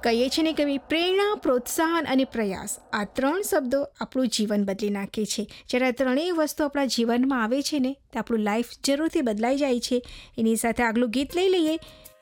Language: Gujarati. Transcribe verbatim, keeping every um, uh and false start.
કહીએ છીએ ને કે ભાઈ પ્રેરણા, પ્રોત્સાહન અને પ્રયાસ, આ ત્રણ શબ્દો આપણું જીવન બદલી નાખે છે. જ્યારે આ ત્રણેય વસ્તુ આપણા જીવનમાં આવે છે ને તો આપણું લાઈફ જરૂરથી બદલાઈ જાય છે. એની સાથે આગલું ગીત લઈ લઈએ.